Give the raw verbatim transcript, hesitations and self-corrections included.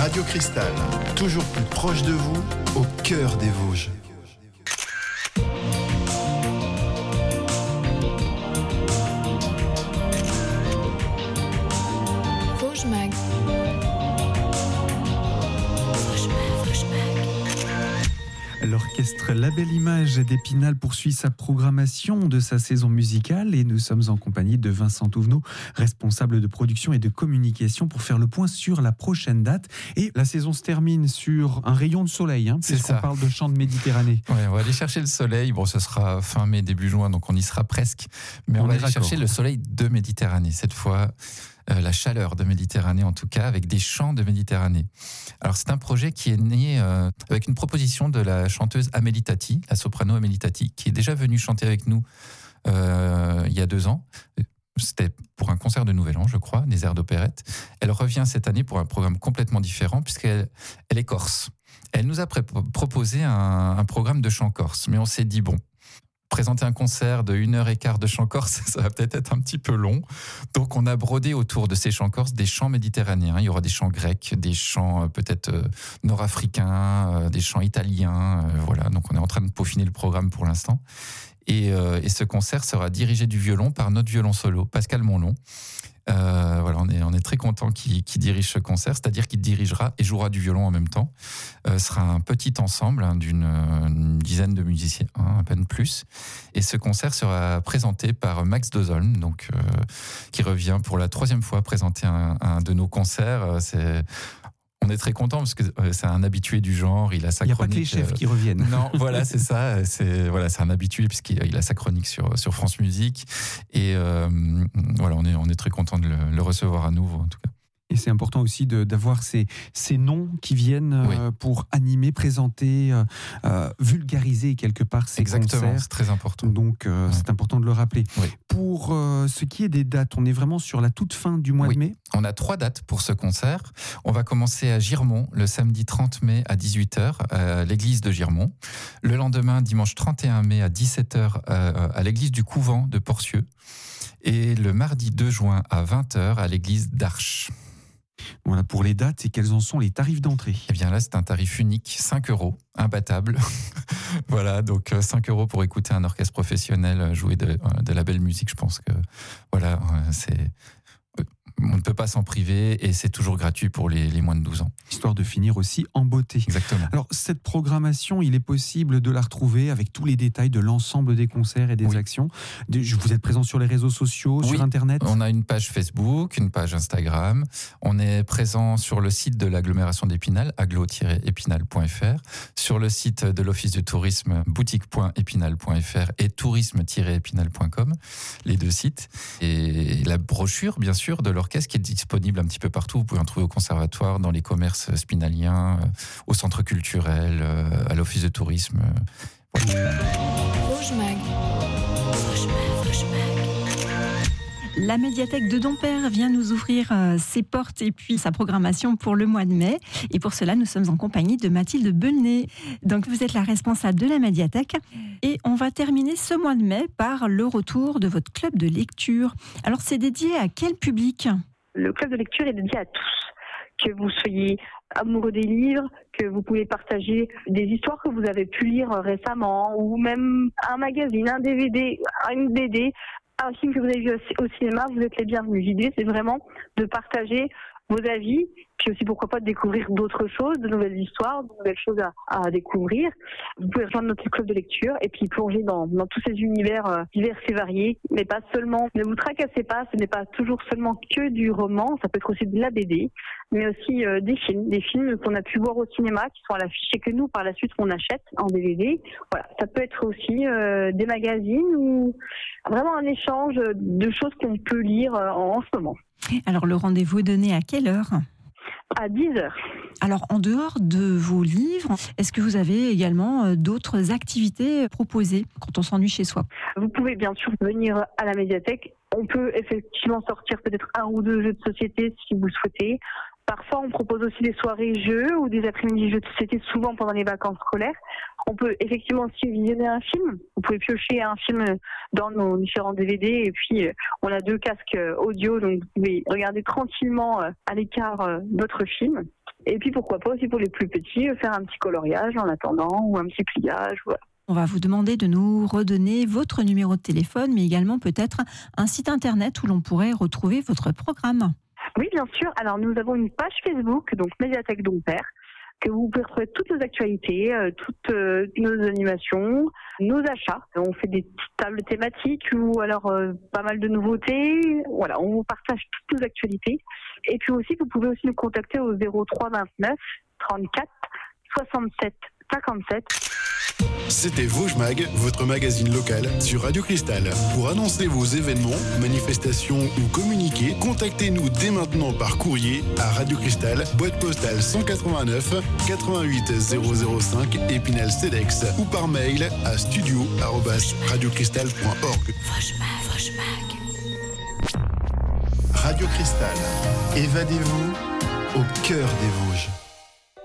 Radio Cristal, toujours plus proche de vous, au cœur des Vosges. Vosges Mag. L'orchestre La Belle Image d'Épinal poursuit sa programmation de sa saison musicale et nous sommes en compagnie de Vincent Touvenot, responsable de production et de communication, pour faire le point sur la prochaine date. Et la saison se termine sur un rayon de soleil, hein, puisqu'on parle de chants de Méditerranée. Ouais, on va aller chercher le soleil. Bon, ce sera fin mai, début juin, donc on y sera presque. Mais on, on va aller chercher le soleil de Méditerranée cette fois. Euh, la chaleur de Méditerranée en tout cas, avec des chants de Méditerranée. Alors c'est un projet qui est né euh, avec une proposition de la chanteuse Amélie Tati, la soprano Amélie Tati, qui est déjà venue chanter avec nous euh, il y a deux ans. C'était pour un concert de Nouvel An, je crois, des airs d'opérette. Elle revient cette année pour un programme complètement différent, puisqu'elle elle est corse. Elle nous a pré- proposé un, un programme de chant corse, mais on s'est dit, bon, présenter un concert de une heure et quart de chant corse, ça va peut-être être un petit peu long. Donc on a brodé autour de ces chants corses des chants méditerranéens. Il y aura des chants grecs, des chants peut-être nord-africains, des chants italiens. Voilà, donc on est en train de peaufiner le programme pour l'instant. Et, euh, et ce concert sera dirigé du violon par notre violon solo, Pascal Monlon. Euh, voilà, on est, on est très content qu'il, qu'il dirige ce concert, c'est-à-dire qu'il dirigera et jouera du violon en même temps. Euh, ce sera un petit ensemble hein, d'une une dizaine de musiciens, hein, à peine plus. Et ce concert sera présenté par Max Dozolm, donc euh, qui revient pour la troisième fois présenter un, un de nos concerts. C'est On est très content parce que c'est un habitué du genre. Il a sa il n'y a chronique. pas que les chefs euh... qui reviennent. Non, voilà, c'est ça. C'est voilà, c'est un habitué puisqu'il il a sa chronique sur sur France Musique. Et euh, voilà, on est on est très content de le, le recevoir à nouveau en tout cas. Et c'est important aussi de, d'avoir ces, ces noms qui viennent oui. euh, pour animer, présenter, euh, vulgariser quelque part ces Exactement, concerts. C'est très important. Donc euh, ouais. c'est important de le rappeler. Oui. Pour euh, ce qui est des dates, on est vraiment sur la toute fin du mois oui. de mai. On a trois dates pour ce concert. On va commencer à Girmont le samedi trente mai à dix-huit heures à l'église de Girmont. Le lendemain, dimanche trente et un mai à dix-sept heures à l'église du Couvent de Porcieux. Et le mardi deux juin à vingt heures à l'église d'Arches. Voilà pour les dates. Et quels en sont les tarifs d'entrée ? Eh bien là, c'est un tarif unique, cinq euros, imbattable. Voilà, donc cinq euros pour écouter un orchestre professionnel jouer de, de la belle musique. Je pense que voilà, c'est... on ne peut pas s'en priver et c'est toujours gratuit pour les, les moins de douze ans. Histoire de finir aussi en beauté. Exactement. Alors, cette programmation, il est possible de la retrouver avec tous les détails de l'ensemble des concerts et des oui. actions. Vous êtes présent sur les réseaux sociaux, oui. sur Internet ? On a une page Facebook, une page Instagram. On est présent sur le site de l'agglomération d'Épinal, agglo tiret épinal point f r, sur le site de l'Office du tourisme, boutique point épinal point f r et tourisme tiret épinal point com, les deux sites. Et la brochure, bien sûr, de l'orchestre qui est disponible un petit peu partout. Vous pouvez en trouver au conservatoire, dans les commerces spinaliens, euh, au centre culturel, euh, à l'office de tourisme. Euh, voilà. Vosges Mag. Vosges Mag. Vosges Mag. La médiathèque de Dompère vient nous ouvrir euh, ses portes et puis sa programmation pour le mois de mai. Et pour cela, nous sommes en compagnie de Mathilde Belnet. Donc, vous êtes la responsable de la médiathèque. Et on va terminer ce mois de mai par le retour de votre club de lecture. Alors, c'est dédié à quel public ? Le club de lecture est dédié à tous. Que vous soyez amoureux des livres, que vous pouvez partager des histoires que vous avez pu lire récemment, ou même un magazine, un D V D, une B D, un film que vous avez vu au cinéma, vous êtes les bienvenus. L'idée, c'est vraiment de partager vos avis, puis aussi pourquoi pas de découvrir d'autres choses, de nouvelles histoires, de nouvelles choses à, à découvrir. Vous pouvez rejoindre notre club de lecture et puis plonger dans, dans tous ces univers euh, divers et variés, mais pas seulement. Ne vous tracassez pas, ce n'est pas toujours seulement que du roman, ça peut être aussi de la B D, mais aussi euh, des films, des films qu'on a pu voir au cinéma, qui sont à l'affiche et que nous, par la suite, on achète en D V D. Voilà, ça peut être aussi euh, des magazines ou vraiment un échange de choses qu'on peut lire euh, en, en ce moment. Alors, le rendez-vous est donné à quelle heure ? À dix heures. Alors, en dehors de vos livres, est-ce que vous avez également d'autres activités proposées quand on s'ennuie chez soi ? Vous pouvez bien sûr venir à la médiathèque. On peut effectivement sortir peut-être un ou deux jeux de société si vous le souhaitez. Parfois, on propose aussi des soirées jeux ou des après-midi jeux de société, souvent pendant les vacances scolaires. On peut effectivement aussi visionner un film. Vous pouvez piocher un film dans nos différents D V D et puis on a deux casques audio, donc vous pouvez regarder tranquillement à l'écart votre film. Et puis pourquoi pas aussi pour les plus petits, faire un petit coloriage en attendant ou un petit pliage, voilà. On va vous demander de nous redonner votre numéro de téléphone, mais également peut-être un site internet où l'on pourrait retrouver votre programme. Oui, bien sûr. Alors, nous avons une page Facebook, donc Médiathèque Dompère, que vous pouvez retrouver toutes nos actualités, euh, toutes euh, nos animations, nos achats. On fait des petites tables thématiques ou alors euh, pas mal de nouveautés. Voilà, on vous partage toutes nos actualités. Et puis aussi, vous pouvez aussi nous contacter au zéro trois vingt-neuf trente-quatre soixante-sept cinquante-sept. C'était Vosges Mag, votre magazine local sur Radio Cristal. Pour annoncer vos événements, manifestations ou communiquer, contactez-nous dès maintenant par courrier à Radio Cristal, boîte postale cent quatre-vingt-neuf quatre-vingt-huit zéro zéro cinq Épinal Cedex ou par mail à studio arobase radiocristal point org. Radio Cristal, évadez-vous au cœur des Vosges.